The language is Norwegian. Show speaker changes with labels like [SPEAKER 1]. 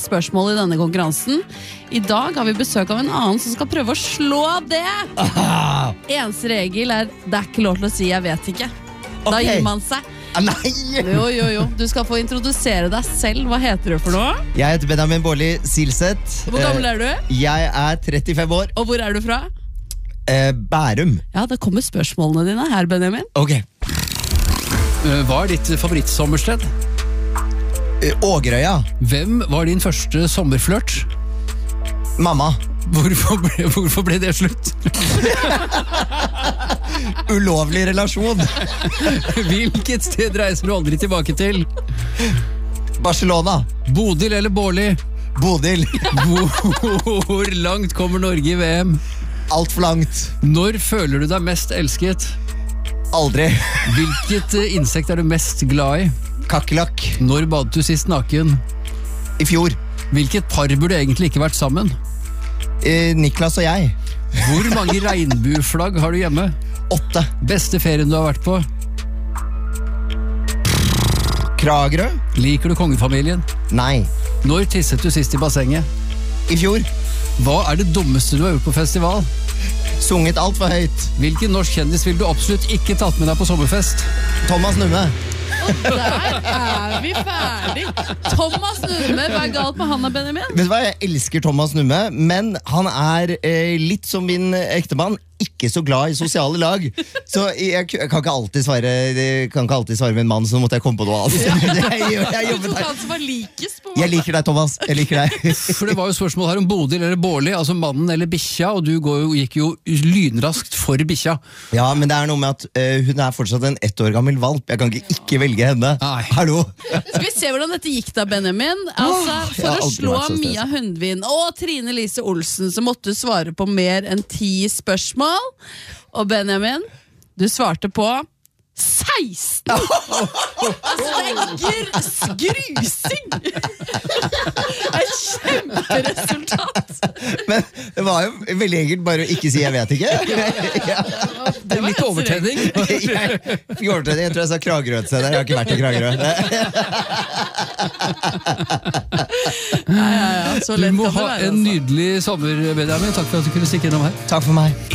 [SPEAKER 1] spørsmål i denne konkurransen. I dag har vi besøk av en annen som skal prøve å slå det. Eneste regel det ikke lov til å si 'jeg vet ikke'. Da gir man seg.
[SPEAKER 2] Nei!
[SPEAKER 1] Jo. Du skal få introdusere deg selv. Hva heter du for noe?
[SPEAKER 2] Jeg heter Benjamin Bårdli Silseth.
[SPEAKER 1] Hvor gammel er du?
[SPEAKER 2] Jeg er 35 år.
[SPEAKER 1] Og hvor er du fra?
[SPEAKER 2] Bærum.
[SPEAKER 1] Ja, det kommer spørsmålene dine her, Benjamin.
[SPEAKER 2] Ok.
[SPEAKER 3] Hva er ditt favorittsommersted?
[SPEAKER 2] Ågerøya.
[SPEAKER 3] Hvem var din første sommerflørt?
[SPEAKER 2] Mamma.
[SPEAKER 3] Hvorfor ble det slutt?
[SPEAKER 2] Ulovlig relasjon.
[SPEAKER 3] Hvilket sted reiser du aldri tilbake til?
[SPEAKER 2] Barcelona.
[SPEAKER 3] Bodil eller Bårli?
[SPEAKER 2] Bodil.
[SPEAKER 3] Hvor langt kommer Norge i VM?
[SPEAKER 2] Alt for langt.
[SPEAKER 3] Når føler du deg mest elsket?
[SPEAKER 2] Aldri.
[SPEAKER 3] Hvilket insekt er du mest glad i?
[SPEAKER 2] Kakerlakk.
[SPEAKER 3] Når badet du sist naken?
[SPEAKER 2] I fjor.
[SPEAKER 3] Hvilket par burde egentlig ikke vært sammen?
[SPEAKER 2] Niklas og jeg.
[SPEAKER 3] Hvor mange regnbueflagg har du hjemme?
[SPEAKER 2] 8.
[SPEAKER 3] Beste ferien du har vært på?
[SPEAKER 2] Kragerø?
[SPEAKER 3] Liker du kongefamilien?
[SPEAKER 2] Nei.
[SPEAKER 3] Når tisset du sist i bassenget?
[SPEAKER 2] I fjor.
[SPEAKER 3] Hva er det dummeste du har gjort på festival?
[SPEAKER 2] Sunget alt for høyt.
[SPEAKER 3] Hvilken norsk kjendis vil du absolutt ikke tatt med deg på sommerfest?
[SPEAKER 2] Thomas Numme.
[SPEAKER 1] Der vi ferdig. Thomas Numme, hva er galt med han og Benjamin?
[SPEAKER 2] Vet du hva, jeg elsker Thomas Numme, men han er litt som min ektemann, ikke så glad i sosiale lag. Så jeg kan ikke alltid svare med en mann, så måtte jeg komme på noe annet.
[SPEAKER 1] Jeg tok han som var likest på
[SPEAKER 2] Jeg liker deg, Thomas. Jeg liker deg.
[SPEAKER 3] For det var jo spørsmål her om Bodil eller Bårli, altså mannen eller bikkja, og du gikk jo lynraskt for bikkja.
[SPEAKER 2] Ja, men det er noe med at hun er fortsatt en 1 år gammel valp. Jeg kan ikke velge henne.
[SPEAKER 3] Nei.
[SPEAKER 2] Hallo?
[SPEAKER 1] Skal vi se hvordan dette gikk da, Benjamin? Altså, for å slå Mia Hundvin og Trine Lise Olsen, så måtte du svare på mer enn 10 spørsmål. Og Benjamin, du svarte på 16! Altså, det er grusing! Det er kjemperesultat!
[SPEAKER 2] Men det var jo veldig enkelt bare å ikke si 'jeg vet ikke'.
[SPEAKER 3] Det er litt overtenning.
[SPEAKER 2] Jeg tror jeg sa Kragerø til deg. Jeg har ikke vært i Kragerø.
[SPEAKER 1] Så
[SPEAKER 3] Du
[SPEAKER 1] lett
[SPEAKER 3] må
[SPEAKER 1] kan det
[SPEAKER 3] ha
[SPEAKER 1] være,
[SPEAKER 3] en
[SPEAKER 1] altså.
[SPEAKER 3] nydelig sommer, Benjamin. Takk for at du kunne stikke innom her.
[SPEAKER 2] Takk for meg.